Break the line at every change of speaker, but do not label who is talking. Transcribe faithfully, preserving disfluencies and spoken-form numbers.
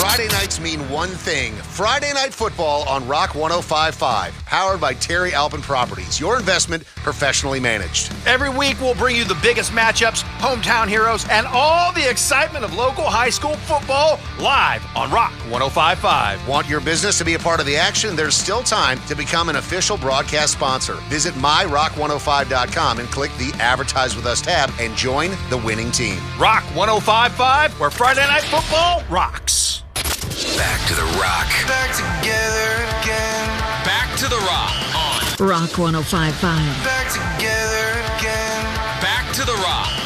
Friday nights mean one thing. Friday Night Football on Rock one oh five point five. Powered by Terry Alpin Properties. Your investment professionally managed.
Every week we'll bring you the biggest matchups, hometown heroes, and all the excitement of local high school football live on Rock one oh five point five.
Want your business to be a part of the action? There's still time to become an official broadcast sponsor. Visit my rock one oh five dot com and click the Advertise With Us tab and join the winning team.
Rock one oh five point five, where Friday Night Football rocks.
Back to the Rock.
Back together again.
Back to the Rock on
Rock one oh five point five.
Back together again.
Back to the Rock